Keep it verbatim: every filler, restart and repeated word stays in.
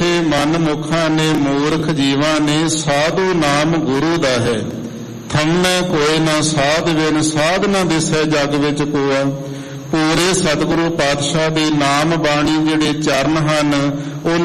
ਬੈਠੇ ਮਨ ਮੁਖਾਂ ਨੇ, ਮੂਰਖ ਜੀਵਾਂ ਨੇ, ਸਾਧੂ ਨਾਮ ਗੁਰੂ ਦਾ ਹੈ। ਥੰਮੈ ਕੋਇ ਨਾ ਸਾਧ ਬਿਨ, ਸਾਧ ਨਾ ਦਿਸੈ ਜਗ ਵਿੱਚ ਕੋਆ। ਪੂਰੇ ਸਤਿਗੁਰੂ ਪਾਤਸ਼ਾਹ ਦੇ ਨਾਮ ਬਾਣੀ ਜਿਹੜੇ ਚਰਨ ਹਨ, ਉਹ